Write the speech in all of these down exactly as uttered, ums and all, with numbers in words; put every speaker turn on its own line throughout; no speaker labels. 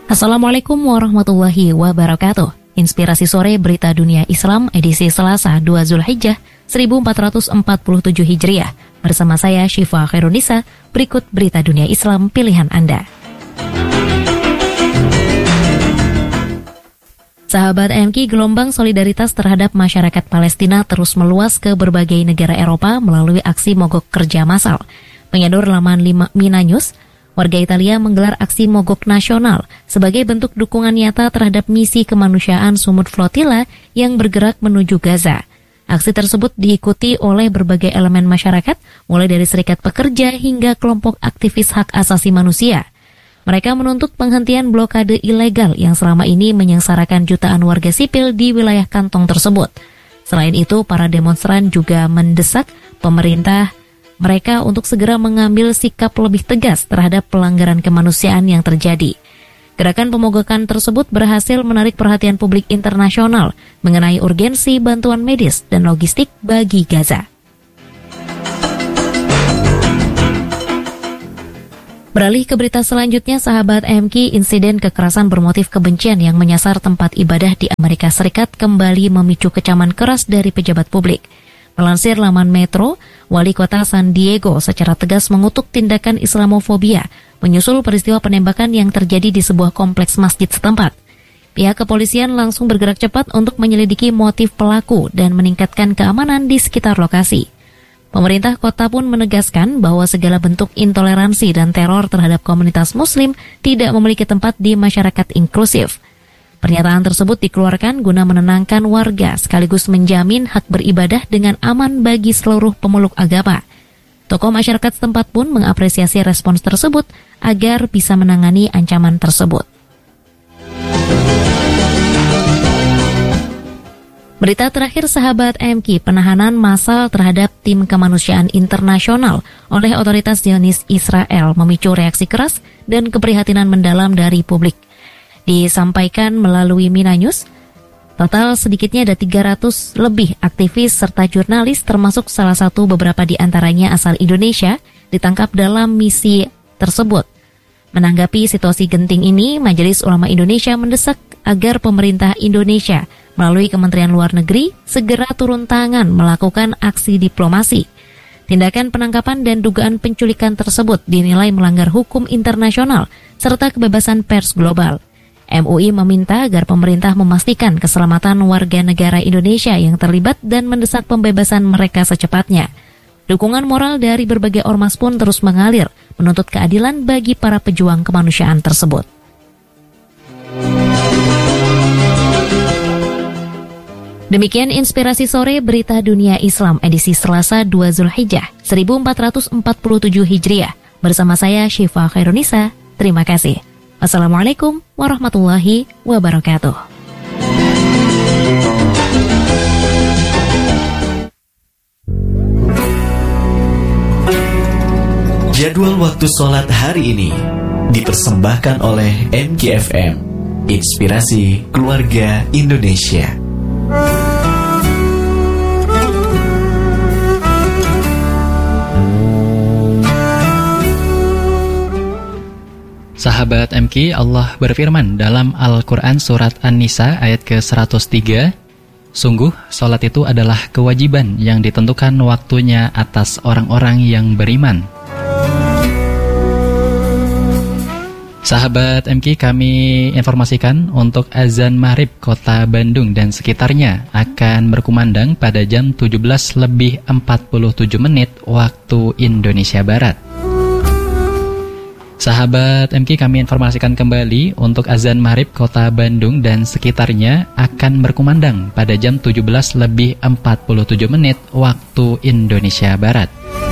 Assalamualaikum warahmatullahi wabarakatuh. Inspirasi sore berita dunia Islam edisi Selasa dua Zulhijjah seribu empat ratus empat puluh tujuh Hijriah. Bersama saya Syifa Khairunisa, berikut berita dunia Islam pilihan Anda. Sahabat A M K, gelombang solidaritas terhadap masyarakat Palestina terus meluas ke berbagai negara Eropa melalui aksi mogok kerja massal. Penyedor laman Mina News, warga Italia menggelar aksi mogok nasional sebagai bentuk dukungan nyata terhadap misi kemanusiaan Sumut Flotilla yang bergerak menuju Gaza. Aksi tersebut diikuti oleh berbagai elemen masyarakat, mulai dari serikat pekerja hingga kelompok aktivis hak asasi manusia. Mereka menuntut penghentian blokade ilegal yang selama ini menyengsarakan jutaan warga sipil di wilayah kantong tersebut. Selain itu, para demonstran juga mendesak pemerintah mereka untuk segera mengambil sikap lebih tegas terhadap pelanggaran kemanusiaan yang terjadi. Gerakan pemogokan tersebut berhasil menarik perhatian publik internasional mengenai urgensi bantuan medis dan logistik bagi Gaza. Beralih ke berita selanjutnya, sahabat A M K, insiden kekerasan bermotif kebencian yang menyasar tempat ibadah di Amerika Serikat kembali memicu kecaman keras dari pejabat publik. Melansir laman Metro, Wali Kota San Diego secara tegas mengutuk tindakan Islamofobia menyusul peristiwa penembakan yang terjadi di sebuah kompleks masjid setempat. Pihak kepolisian langsung bergerak cepat untuk menyelidiki motif pelaku dan meningkatkan keamanan di sekitar lokasi. Pemerintah kota pun menegaskan bahwa segala bentuk intoleransi dan teror terhadap komunitas Muslim tidak memiliki tempat di masyarakat inklusif. Pernyataan tersebut dikeluarkan guna menenangkan warga sekaligus menjamin hak beribadah dengan aman bagi seluruh pemeluk agama. Tokoh masyarakat setempat pun mengapresiasi respons tersebut agar bisa menangani ancaman tersebut. Berita terakhir, sahabat A M K, penahanan massal terhadap tim kemanusiaan internasional oleh otoritas Zionis Israel memicu reaksi keras dan keprihatinan mendalam dari publik. Disampaikan melalui Mina News, total sedikitnya ada tiga ratus lebih aktivis serta jurnalis termasuk salah satu beberapa di antaranya asal Indonesia ditangkap dalam misi tersebut. Menanggapi situasi genting ini, Majelis Ulama Indonesia mendesak agar pemerintah Indonesia melalui Kementerian Luar Negeri segera turun tangan melakukan aksi diplomasi. Tindakan penangkapan dan dugaan penculikan tersebut dinilai melanggar hukum internasional serta kebebasan pers global. M U I meminta agar pemerintah memastikan keselamatan warga negara Indonesia yang terlibat dan mendesak pembebasan mereka secepatnya. Dukungan moral dari berbagai ormas pun terus mengalir, menuntut keadilan bagi para pejuang kemanusiaan tersebut. Demikian inspirasi sore berita dunia Islam edisi Selasa dua Zulhijjah seribu empat ratus empat puluh tujuh Hijriah. Bersama saya Syifa Khairunisa. Terima kasih. Assalamualaikum warahmatullahi wabarakatuh.
Jadwal waktu sholat hari ini dipersembahkan oleh M K F M, Inspirasi Keluarga Indonesia.
Sahabat M K, Allah berfirman dalam Al-Quran Surat An-Nisa ayat ke seratus tiga, sungguh sholat itu adalah kewajiban yang ditentukan waktunya atas orang-orang yang beriman. Sahabat M K, kami informasikan untuk azan maghrib kota Bandung dan sekitarnya akan berkumandang pada jam tujuh belas lebih empat puluh tujuh menit waktu Indonesia Barat. Sahabat M K, kami informasikan kembali untuk azan maghrib kota Bandung dan sekitarnya akan berkumandang pada jam tujuh belas lebih empat puluh tujuh menit waktu Indonesia Barat.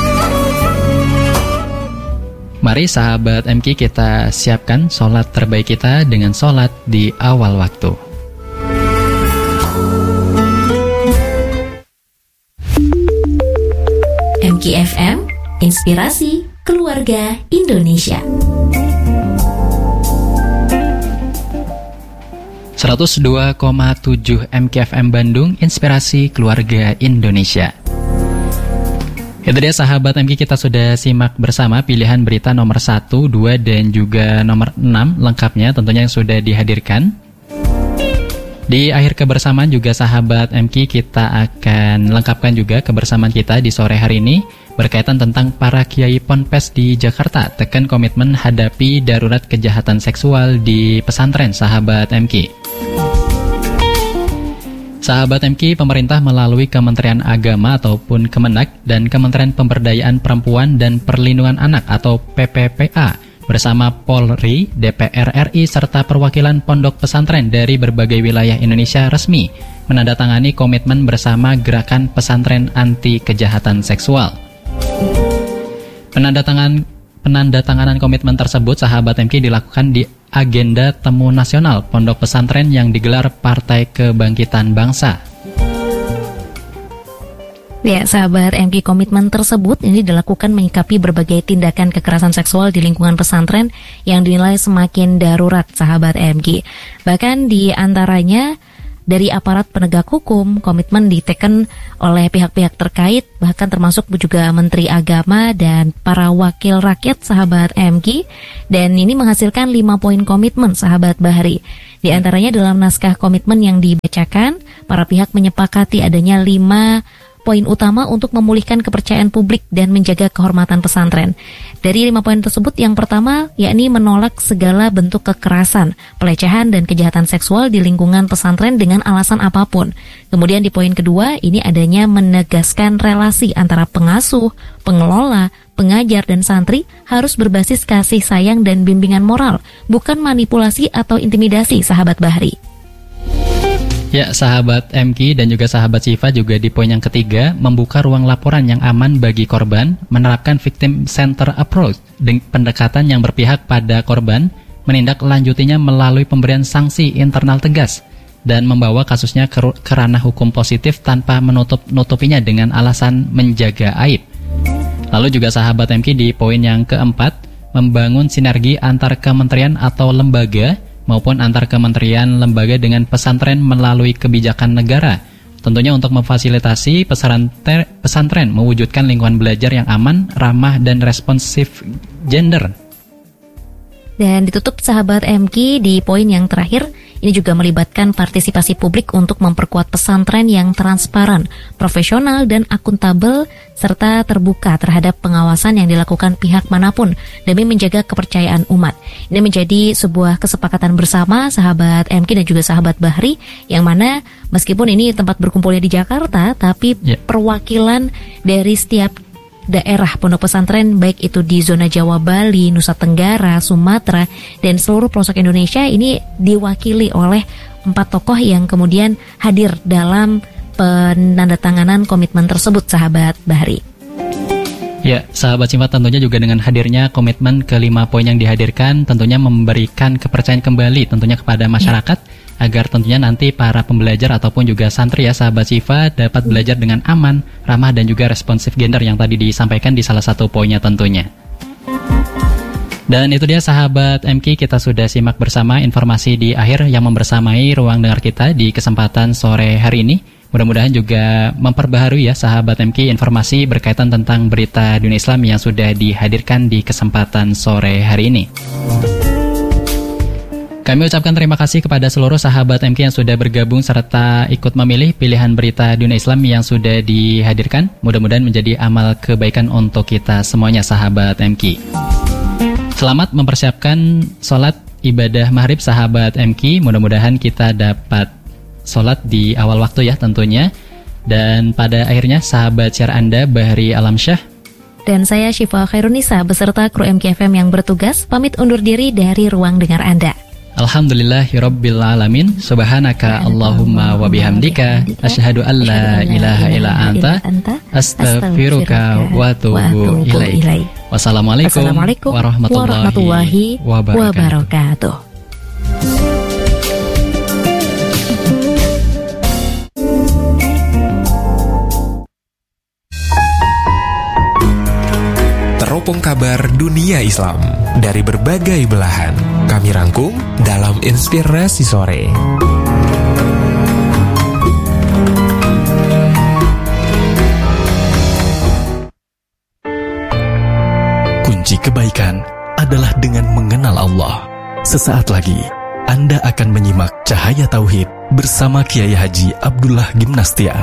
Mari sahabat M K, kita siapkan sholat terbaik kita dengan sholat di awal waktu.
M K F M, Inspirasi Keluarga Indonesia.
seratus dua koma tujuh M K F M Bandung, Inspirasi Keluarga Indonesia. Itu dia sahabat M K, kita sudah simak bersama pilihan berita nomor satu, dua, dan juga nomor enam lengkapnya tentunya yang sudah dihadirkan. Di akhir kebersamaan juga sahabat M K, kita akan lengkapkan juga kebersamaan kita di sore hari ini berkaitan tentang para kiai ponpes di Jakarta tekan komitmen hadapi darurat kejahatan seksual di pesantren sahabat M K. Sahabat M K, pemerintah melalui Kementerian Agama ataupun Kemenak dan Kementerian Pemberdayaan Perempuan dan Perlindungan Anak atau P P P A bersama Polri, D P R R I serta perwakilan pondok pesantren dari berbagai wilayah Indonesia resmi menandatangani komitmen bersama Gerakan Pesantren Anti Kejahatan Seksual. Penandatangan penandatanganan komitmen tersebut sahabat M K dilakukan di agenda temu nasional pondok pesantren yang digelar Partai Kebangkitan Bangsa.
Ya, sahabat M K, komitmen tersebut ini dilakukan menyikapi berbagai tindakan kekerasan seksual di lingkungan pesantren yang dinilai semakin darurat, sahabat M K. Bahkan di antaranya dari aparat penegak hukum, komitmen diteken oleh pihak-pihak terkait, bahkan termasuk juga Menteri Agama dan para wakil rakyat, sahabat M K. Dan ini menghasilkan lima poin komitmen, sahabat Bahri. Di antaranya dalam naskah komitmen yang dibacakan, para pihak menyepakati adanya lima poin utama untuk memulihkan kepercayaan publik dan menjaga kehormatan pesantren. Dari lima poin tersebut, yang pertama yakni menolak segala bentuk kekerasan, pelecehan, dan kejahatan seksual di lingkungan pesantren dengan alasan apapun. Kemudian di poin kedua, ini adanya menegaskan relasi antara pengasuh, pengelola, pengajar, dan santri harus berbasis kasih sayang dan bimbingan moral, bukan manipulasi atau intimidasi, sahabat Bahri.
Ya, sahabat M K dan juga sahabat Siva juga di poin yang ketiga, membuka ruang laporan yang aman bagi korban, menerapkan victim center approach, pendekatan yang berpihak pada korban, menindaklanjutinya melalui pemberian sanksi internal tegas, dan membawa kasusnya ke, ke ranah hukum positif tanpa menutup-nutupinya dengan alasan menjaga aib. Lalu juga sahabat M K di poin yang keempat, membangun sinergi antar kementerian atau lembaga maupun antar kementerian lembaga dengan pesantren melalui kebijakan negara, tentunya untuk memfasilitasi pesantren, pesantren mewujudkan lingkungan belajar yang aman, ramah, dan responsif gender.
Dan ditutup sahabat M K di poin yang terakhir, ini juga melibatkan partisipasi publik untuk memperkuat pesantren yang transparan, profesional, dan akuntabel, serta terbuka terhadap pengawasan yang dilakukan pihak manapun demi menjaga kepercayaan umat. Ini menjadi sebuah kesepakatan bersama sahabat M K dan juga sahabat Bahri, yang mana meskipun ini tempat berkumpulnya di Jakarta, tapi yeah. perwakilan dari setiap daerah pondok pesantren, baik itu di zona Jawa, Bali, Nusa Tenggara, Sumatera, dan seluruh pelosok Indonesia ini diwakili oleh empat tokoh yang kemudian hadir dalam penandatanganan komitmen tersebut, sahabat Bahri.
Ya, sahabat Siva, tentunya juga dengan hadirnya komitmen kelima poin yang dihadirkan, tentunya memberikan kepercayaan kembali tentunya kepada masyarakat, ya. Agar tentunya nanti para pembelajar ataupun juga santri ya sahabat Siva dapat belajar dengan aman, ramah, dan juga responsif gender yang tadi disampaikan di salah satu poinnya tentunya. Dan itu dia sahabat M K, kita sudah simak bersama informasi di akhir yang membersamai ruang dengar kita di kesempatan sore hari ini. Mudah-mudahan juga memperbaharui ya sahabat M K informasi berkaitan tentang berita dunia Islam yang sudah dihadirkan di kesempatan sore hari ini. Kami ucapkan terima kasih kepada seluruh sahabat M K yang sudah bergabung serta ikut memilih pilihan berita dunia Islam yang sudah dihadirkan. Mudah-mudahan menjadi amal kebaikan untuk kita semuanya sahabat M K. Selamat mempersiapkan sholat ibadah maghrib sahabat M K. Mudah-mudahan kita dapat sholat di awal waktu ya tentunya. Dan pada akhirnya sahabat share Anda Bahri Alamsyah
dan saya Syifa Khairunisa beserta kru M K F M yang bertugas pamit undur diri dari ruang dengar Anda.
Alhamdulillahirabbil alamin. Subhanaka Allahumma wa bihamdika asyhadu an la ilaha illa anta astaghfiruka wa atubu ilaik. Wassalamualaikum warahmatullahi wabarakatuh.
Teropong kabar dunia Islam dari berbagai belahan kami rangkum dalam Inspirasi Sore.
kunci kebaikan adalah dengan mengenal Allah. Sesaat lagi, Anda akan menyimak Cahaya Tauhid bersama Kiai Haji Abdullah Gimnastiar.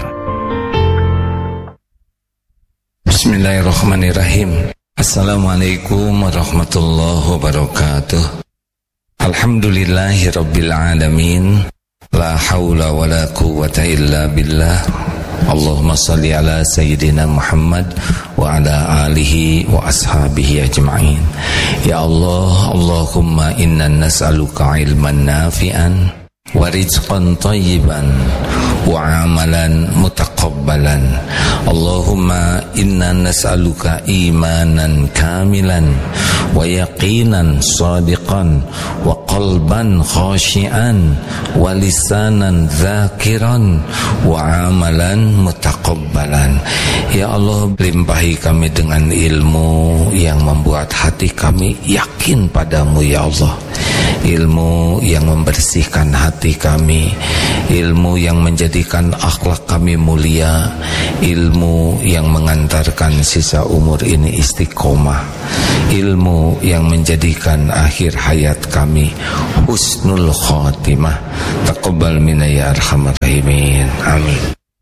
Bismillahirrahmanirrahim. Assalamualaikum warahmatullahi wabarakatuh. Alhamdulillahi rabbil alamin. La hawla wa la quwwata illa billah. Allahumma salli ala Sayyidina Muhammad wa ala alihi wa ashabihi ajma'in. Ya Allah, Allahumma inna nas'aluka ilman nafi'an wa rizqan tayyiban wa amalan mutaqabbalan. Allahumma inna nas'aluka imanan kamilan wa yaqinan sadiqan wa qalban khashi'an wa lisanan zakiran wa amalan mutaqabbalan. Ya Allah, limpahi kami dengan ilmu yang membuat hati kami yakin padamu ya Allah. Ilmu yang membersihkan hati kami, ilmu yang menjadikan akhlak kami mulia, ilmu yang mengantarkan sisa umur ini istiqomah, ilmu yang menjadikan akhir hayat kami husnul khatimah. Taqabbal minna ya arhamar rahimin. Amin.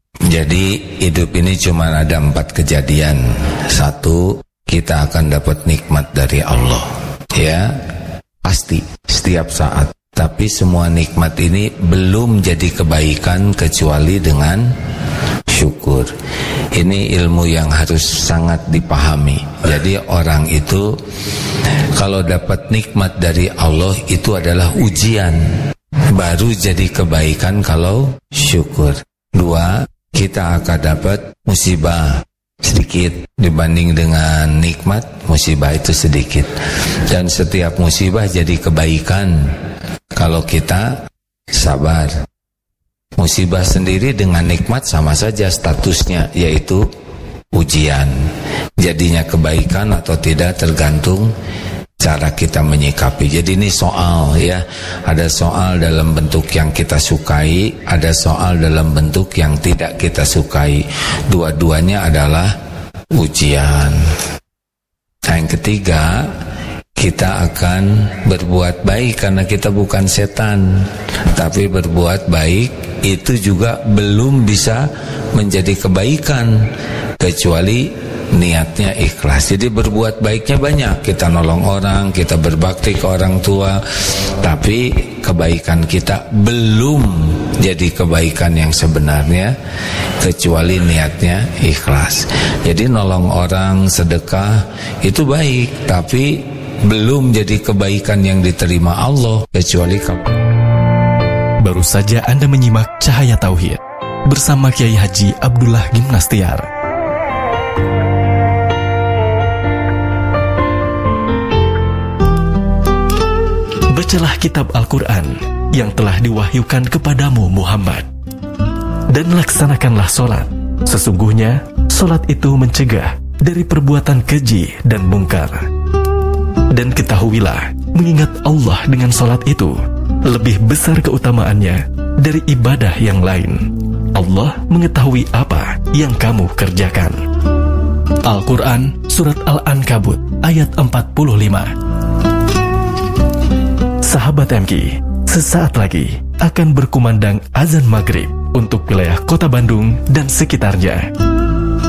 Jadi hidup ini cuma ada empat kejadian. Satu, kita akan dapat nikmat dari Allah, ya pasti setiap saat. Tapi semua nikmat ini belum jadi kebaikan kecuali dengan syukur. Ini ilmu yang harus sangat dipahami. Jadi orang itu kalau dapat nikmat dari Allah itu adalah ujian, baru jadi kebaikan kalau syukur. Dua, kita akan dapat musibah sedikit dibanding dengan nikmat, musibah itu sedikit. Dan setiap musibah jadi kebaikan kalau kita sabar. Musibah sendiri dengan nikmat sama saja statusnya, yaitu ujian. Jadinya kebaikan atau tidak tergantung cara kita menyikapi. Jadi ini soal ya, ada soal dalam bentuk yang kita sukai, ada soal dalam bentuk yang tidak kita sukai. Dua-duanya adalah ujian. Nah, yang ketiga, kita akan berbuat baik karena kita bukan setan. Tapi berbuat baik itu juga belum bisa menjadi kebaikan kecuali niatnya ikhlas. Jadi berbuat baiknya banyak, kita nolong orang, kita berbakti ke orang tua, tapi kebaikan kita belum jadi kebaikan yang sebenarnya kecuali niatnya ikhlas. Jadi nolong orang, sedekah itu baik, tapi belum jadi kebaikan yang diterima Allah kecuali kamu.
Baru saja Anda menyimak Cahaya Tauhid bersama Kiai Haji Abdullah Gimnastiar. Bacalah kitab Al-Quran yang telah diwahyukan kepadamu Muhammad, dan laksanakanlah solat. Sesungguhnya solat itu mencegah dari perbuatan keji dan mungkar. Dan ketahuilah, mengingat Allah dengan solat itu lebih besar keutamaannya dari ibadah yang lain. Allah mengetahui apa yang kamu kerjakan. Al-Quran Surat Al-Ankabut ayat empat puluh lima. Sahabat M K, sesaat lagi akan berkumandang azan maghrib untuk wilayah Kota Bandung dan sekitarnya.